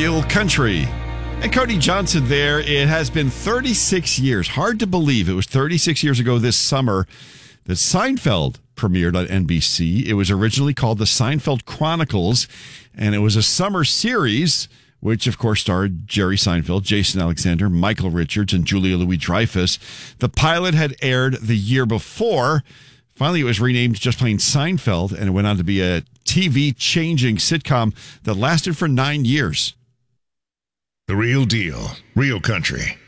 Real Country. And Cody Johnson there. It has been 36 years. Hard to believe it was 36 years ago this summer that Seinfeld premiered on NBC. It was originally called The Seinfeld Chronicles, and it was a summer series, which, of course, starred Jerry Seinfeld, Jason Alexander, Michael Richards, and Julia Louis-Dreyfus. The pilot had aired the year before. Finally, it was renamed just plain Seinfeld, and it went on to be a TV-changing sitcom that lasted for 9 years. The Real Deal, Real Country.